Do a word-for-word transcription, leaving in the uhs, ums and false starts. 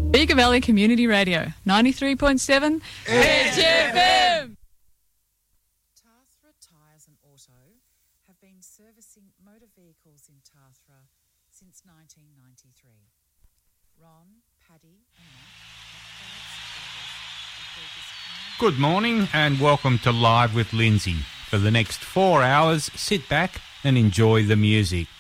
Bega Valley Community Radio, ninety-three point seven H F M. Tathra Tyres and Auto have been servicing motor vehicles in Tathra since nineteen ninety-three. Ron, Paddy and Matt are proud supporters of Bega's community. Good morning and welcome to Live with Lindsay. For the next four hours, sit back and enjoy the music.